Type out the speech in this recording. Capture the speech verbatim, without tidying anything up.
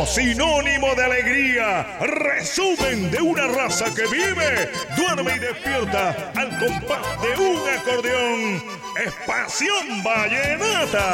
Vallenato, sinónimo de alegría, resumen de una raza que vive, duerme y despierta al compás de un acordeón. Es Pasión Vallenata.